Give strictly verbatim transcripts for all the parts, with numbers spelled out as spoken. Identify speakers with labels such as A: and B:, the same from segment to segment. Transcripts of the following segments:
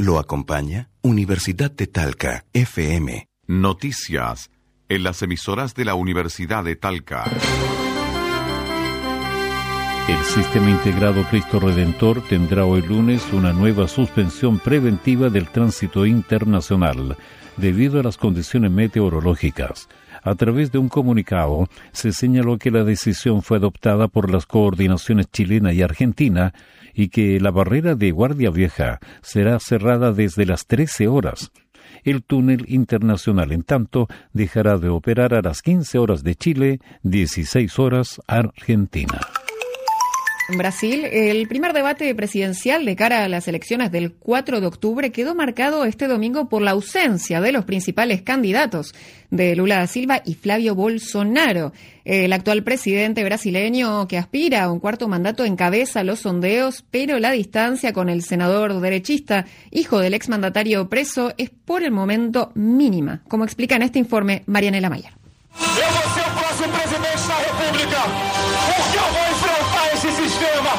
A: Lo acompaña Universidad de Talca, F M.
B: Noticias en las emisoras de la Universidad de Talca.
C: El Sistema Integrado Cristo Redentor tendrá hoy lunes una nueva suspensión preventiva del tránsito internacional debido a las condiciones meteorológicas. A través de un comunicado, se señaló que la decisión fue adoptada por las coordinaciones chilena y argentina y que la barrera de Guardia Vieja será cerrada desde las trece horas. El túnel internacional, en tanto, dejará de operar a las quince horas de Chile, dieciséis horas Argentina.
D: En Brasil, el primer debate presidencial de cara a las elecciones del cuatro de octubre quedó marcado este domingo por la ausencia de los principales candidatos, de Lula da Silva y Flavio Bolsonaro. El actual presidente brasileño, que aspira a un cuarto mandato, encabeza los sondeos, pero la distancia con el senador derechista, hijo del exmandatario preso, es por el momento mínima, como explica en este informe Marianela Mayer.
E: Eu vou ser o próximo presidente da República, porque eu vou enfrentar esse sistema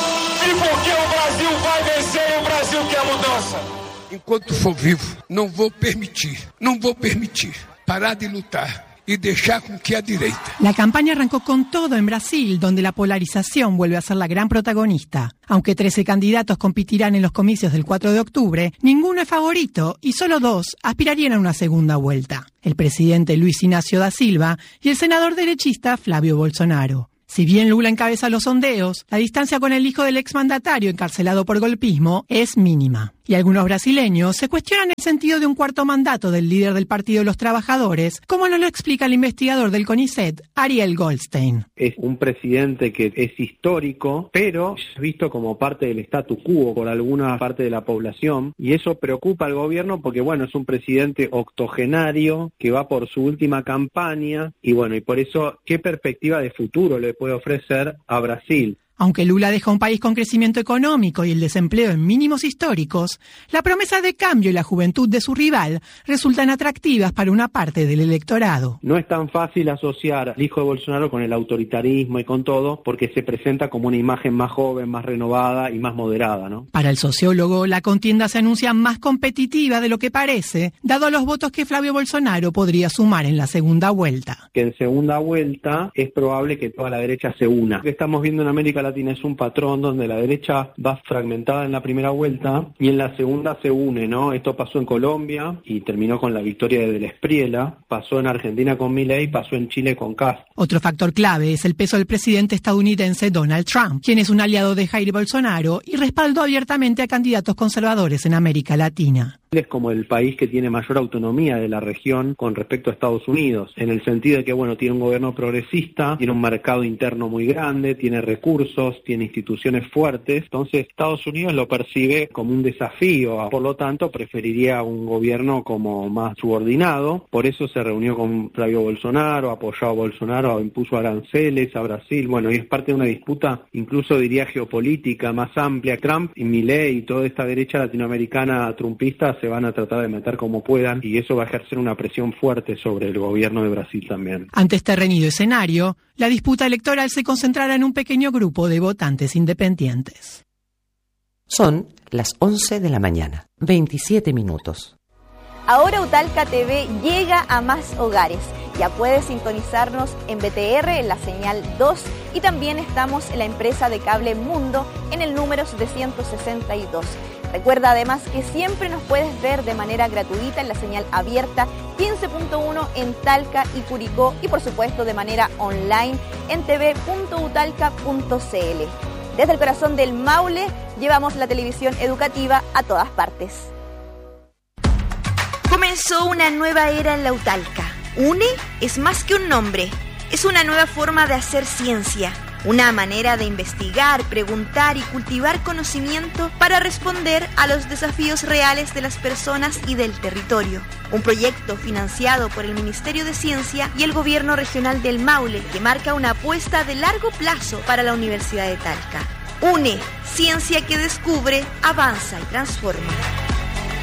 E: e porque o Brasil vai vencer e o Brasil quer mudança.
F: Enquanto for vivo, não vou permitir, não vou permitir parar de lutar y dejar con que a direita.
G: La campaña arrancó con todo en Brasil, donde la polarización vuelve a ser la gran protagonista. Aunque trece candidatos competirán en los comicios del cuatro de octubre, ninguno es favorito y solo dos aspirarían a una segunda vuelta: el presidente Luis Inácio da Silva y el senador derechista Flavio Bolsonaro. Si bien Lula encabeza los sondeos, la distancia con el hijo del exmandatario encarcelado por golpismo es mínima. Y algunos brasileños se cuestionan el sentido de un cuarto mandato del líder del Partido de los Trabajadores, como nos lo explica el investigador del CONICET, Ariel Goldstein.
H: Es un presidente que es histórico, pero es visto como parte del statu quo por alguna parte de la población, y eso preocupa al gobierno porque, bueno, es un presidente octogenario que va por su última campaña, y bueno, y por eso, ¿qué perspectiva de futuro le puede ofrecer a Brasil?
G: Aunque Lula deja un país con crecimiento económico y el desempleo en mínimos históricos, la promesa de cambio y la juventud de su rival resultan atractivas para una parte del electorado.
H: No es tan fácil asociar al hijo de Bolsonaro con el autoritarismo y con todo, porque se presenta como una imagen más joven, más renovada y más moderada, ¿no?
G: Para el sociólogo, la contienda se anuncia más competitiva de lo que parece, dado los votos que Flavio Bolsonaro podría sumar en la segunda vuelta.
H: Que en segunda vuelta es probable que toda la derecha se una. Lo que estamos viendo en América Latina es un patrón donde la derecha va fragmentada en la primera vuelta y en la segunda se une, ¿no? Esto pasó en Colombia y terminó con la victoria de Del Espriella, pasó en Argentina con Milei, pasó en Chile con Kast.
G: Otro factor clave es el peso del presidente estadounidense Donald Trump, quien es un aliado de Jair Bolsonaro y respaldó abiertamente a candidatos conservadores en América Latina.
H: Es como el país que tiene mayor autonomía de la región con respecto a Estados Unidos, en el sentido de que, bueno, tiene un gobierno progresista, tiene un mercado interno muy grande, tiene recursos, tiene instituciones fuertes. Entonces Estados Unidos lo percibe como un desafío, por lo tanto preferiría un gobierno como más subordinado. Por eso se reunió con Flavio Bolsonaro, apoyó a Bolsonaro, impuso aranceles a Brasil, bueno, y es parte de una disputa, incluso diría geopolítica más amplia. Trump y Milei y toda esta derecha latinoamericana trumpista se van a tratar de meter como puedan, y eso va a ejercer una presión fuerte sobre el gobierno de Brasil también.
G: Ante este reñido escenario, la disputa electoral se concentrará en un pequeño grupo de votantes independientes.
I: Son las once de la mañana, veintisiete minutos.
J: Ahora Utalca T V llega a más hogares. Ya puedes sintonizarnos en B T R en la señal dos y también estamos en la empresa de cable Mundo en el número setecientos sesenta y dos. Recuerda además que siempre nos puedes ver de manera gratuita en la señal abierta quince punto uno en Talca y Curicó y por supuesto de manera online en t v punto utalca punto c l. Desde el corazón del Maule llevamos la televisión educativa a todas partes.
K: Comenzó una nueva era en la Utalca. UNE es más que un nombre, es una nueva forma de hacer ciencia, una manera de investigar, preguntar y cultivar conocimiento para responder a los desafíos reales de las personas y del territorio. Un proyecto financiado por el Ministerio de Ciencia y el Gobierno Regional del Maule que marca una apuesta de largo plazo para la Universidad de Talca. UNE, ciencia que descubre, avanza y transforma.